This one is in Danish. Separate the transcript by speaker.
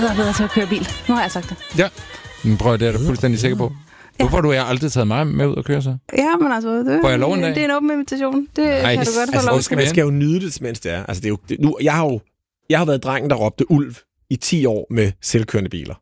Speaker 1: bedre til at køre bil. Nu har jeg sagt det.
Speaker 2: Ja, men prøv, det er du fuldstændig sikker på. Hvorfor har du aldrig taget mig med ud og køre så?
Speaker 1: Ja, men altså,
Speaker 2: får jeg lov en dag?
Speaker 1: Det er en åben invitation. Det kan du godt få lov til.
Speaker 3: Man skal jo nyde det, mens det er. Altså, det er jo, nu, jeg har været drengen, der råbte ulv i 10 år med selvkørende biler.